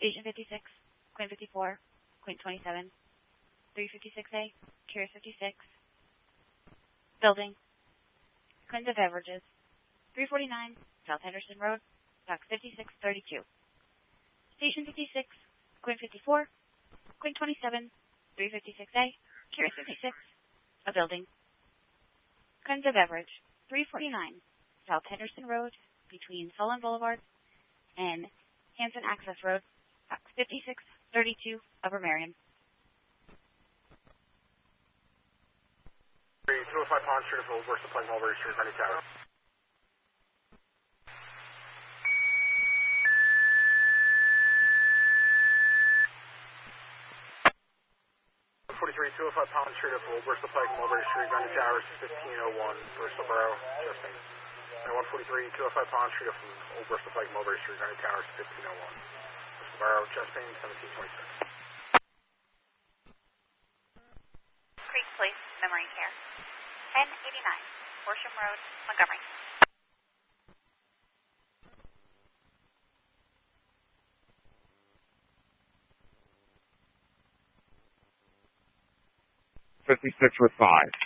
Station 56, Quint 54, Quint 27, 356A, Curious 56, Building, Quint of Beverages, 349, South Henderson Road, Box 5632. Station 56, Quint 54, Quint 27, 356A, Curious 56, a Building, Quint of Beverage, 349, South Henderson Road, between Solon Boulevard and Hanson Access Road, Box 5632, Upper Marion. 205 Pond Street of Old Supply Mulberry Street, Many Towers. 43, 205 Pond Street of Old Supply Mulberry Street, Many Towers, 1501, Bristol Borough, Justin. And 143, 205 Pond Street of Old Supply Mulberry Street, Many Towers, 1501, Bristol Borough, Justin, 1726. Creek Place Memory Care, 1089, Horsham Road, Montgomery. $56 with 5.